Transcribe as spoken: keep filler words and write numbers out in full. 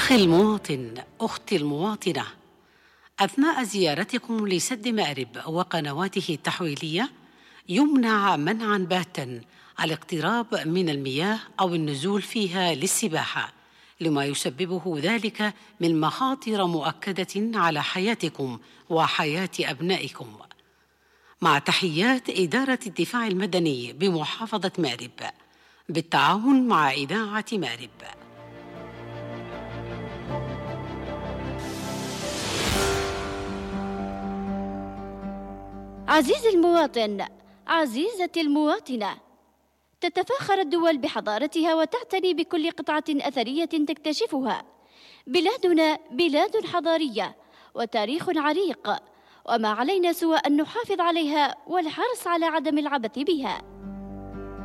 أخي المواطن، أختي المواطنة، أثناء زيارتكم لسد مأرب وقنواته التحويلية يمنع منعا باتا الاقتراب من المياه أو النزول فيها للسباحة، لما يسببه ذلك من مخاطر مؤكدة على حياتكم وحياة أبنائكم. مع تحيات إدارة الدفاع المدني بمحافظة مأرب بالتعاون مع إذاعة مأرب. عزيزي المواطن، عزيزتي المواطنة، تتفاخر الدول بحضارتها وتعتني بكل قطعة أثرية تكتشفها. بلادنا بلاد حضارية وتاريخ عريق، وما علينا سوى أن نحافظ عليها والحرص على عدم العبث بها.